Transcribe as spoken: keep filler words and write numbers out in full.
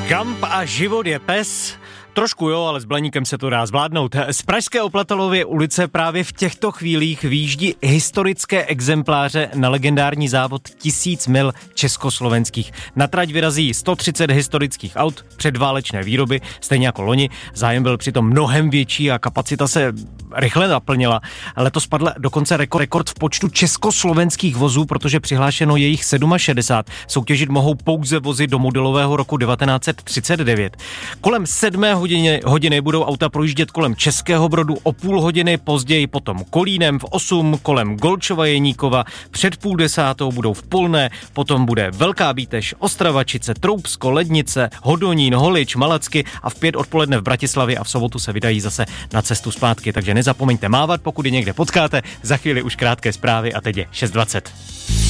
Gump a život je pes. Trošku jo, ale s Blaníkem se to dá zvládnout. Z pražské Oplatalově ulice právě v těchto chvílích výjíždí historické exempláře na legendární závod tisíc mil československých. Na trať vyrazí sto třicet historických aut předválečné výroby, stejně jako loni. Zájem byl přitom mnohem větší a kapacita se rychle naplnila. Letos spadl dokonce rekord, rekord v počtu československých vozů, protože přihlášeno je jich šedesát sedm. Soutěžit mohou pouze vozy do modelového roku devatenáct set třicet devět. Kolem sedmé hodiny, hodiny budou auta projíždět kolem Českého Brodu, o půl hodiny později potom Kolínem, v osm kolem Golčova Jeníkova, před půl desátou budou v Polné, potom bude Velká Bíteš, Ostravačice, Troubsko, Lednice, Hodonín, Holič, Malacky a v pět odpoledne v Bratislavě a v sobotu se vydají zase na cestu zpátky, takže nezapomeňte mávat, pokud je někde potkáte. Za chvíli už krátké zprávy a teď je šest dvacet.